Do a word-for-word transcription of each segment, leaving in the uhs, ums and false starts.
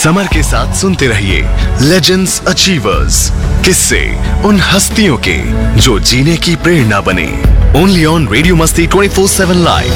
Summer के साथ सुनते रहिए लेजेंड्स अचीवर्स, किस्से उन हस्तियों के जो जीने की प्रेरणा बने। ओनली ऑन रेडियो मस्ती twenty four seven live.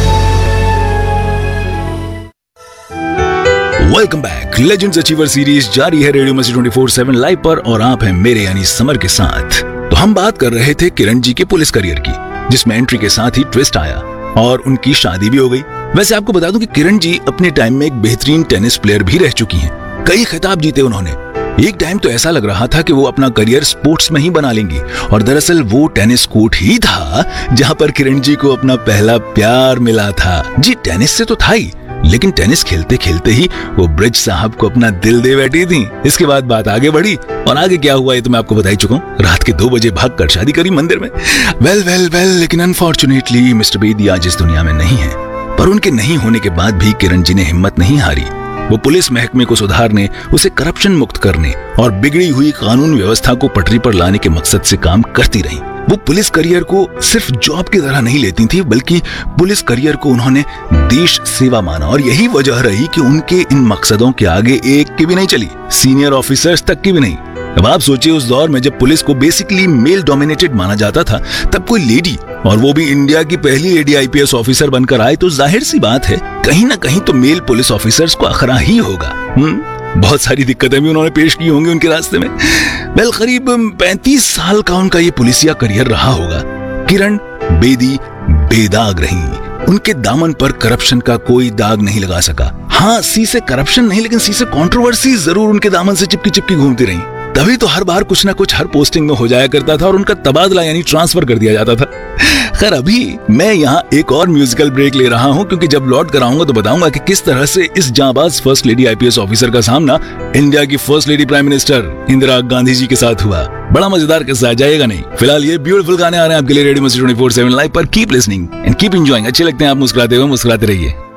Welcome back. Legends achiever series जारी है रेडियो मस्ती ट्वेंटी फोर सेवन लाइव पर और आप हैं मेरे यानी समर के साथ। तो हम बात कर रहे थे किरण जी के पुलिस करियर की, जिसमें एंट्री के साथ ही ट्विस्ट आया और उनकी शादी भी हो गई। वैसे आपको बता दूं कि किरण जी अपने टाइम में एक बेहतरीन टेनिस प्लेयर भी रह चुकी हैं। कई खिताब जीते उन्होंने। एक टाइम तो ऐसा लग रहा था कि वो अपना करियर स्पोर्ट्स में ही बना लेंगी और दरअसल वो टेनिस कोर्ट ही था जहां पर किरण जी को अपना पहला प्यार मिला था। जी टेनिस से तो था ही, लेकिन टेनिस खेलते खेलते ही वो ब्रिज साहब को अपना दिल दे बैठी थी। इसके बाद बात आगे बढ़ी और आगे क्या हुआ ये तो मैं आपको बता ही चुका हूँ। रात के दो बजे भाग कर शादी करी मंदिर में। वेल वेल वेल लेकिन अनफॉर्चुनेटली मिस्टर बेदी आज इस दुनिया में नहीं है। पर उनके नहीं होने के बाद भी किरण जी ने हिम्मत नहीं हारी। वो पुलिस महकमे को सुधारने, उसे करप्शन मुक्त करने और बिगड़ी हुई कानून व्यवस्था को पटरी पर लाने के मकसद से काम करती रहीं। वो पुलिस करियर को सिर्फ जॉब की तरह नहीं लेती थी, बल्कि पुलिस करियर को उन्होंने देश सेवा माना और यही वजह रही कि उनके इन मकसदों के आगे एक की भी नहीं चली, सीनियर ऑफिसर्स तक की भी नहीं। अब आप सोचिए उस दौर में जब पुलिस को बेसिकली मेल डोमिनेटेड माना जाता था, तब कोई लेडी और वो भी इंडिया की पहली लेडी आईपीएस ऑफिसर बनकर आए तो जाहिर सी बात है कहीं ना कहीं तो मेल पुलिस ऑफिसर्स को अखरा ही होगा। हम्म बहुत सारी दिक्कतें भी उन्होंने पेश की होंगी उनके रास्ते में। वेल करीब पैंतीस साल का उनका ये पुलिसिया करियर रहा होगा। किरण बेदी बेदाग रही। उनके दामन पर करप्शन का कोई दाग नहीं लगा सका। हाँ सी से करप्शन नहीं, लेकिन सी से कंट्रोवर्सी जरूर उनके दामन से चिपकी चिपकी घूमती रही। तभी तो हर बार कुछ ना कुछ हर पोस्टिंग में हो जाया करता था और उनका तबादला यानी ट्रांसफर कर दिया जाता था। खैर अभी मैं यहाँ एक और म्यूजिकल ब्रेक ले रहा हूँ, क्योंकि जब लौट कर आऊंगा तो बताऊंगा कि किस तरह से इस जांबाज फर्स्ट लेडी आईपीएस ऑफिसर का सामना इंडिया की first lady prime minister Indira Gandhi ji के साथ हुआ। बड़ा मजेदार किस्सा, जाएगा नहीं। फिलहाल ये ब्यूटीफुल गाने आ रहे हैं आपके लिए रेडियो मस्ती ट्वेंटी फोर सेवन लाइव पर। Keep listening and keep enjoying. अच्छे लगते हैं आप मुस्कुराते हुए, मुस्कुराते रहिए।